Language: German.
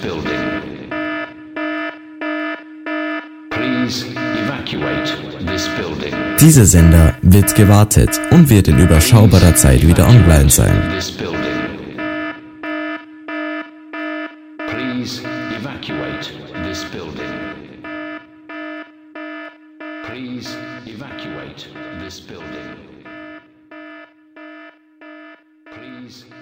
building. Please evacuate this building. Dieser Sender wird gewartet und wird in überschaubarer Zeit wieder online sein. Please evacuate this building. Please evacuate this building. Please